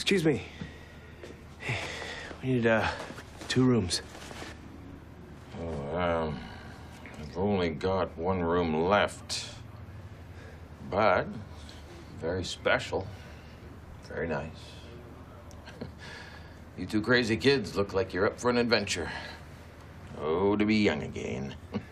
Excuse me. Hey, we need 2 rooms. Oh, I've only got 1 room left. But very special. Very nice. You 2 crazy kids look like you're up for an adventure. Oh, to be young again.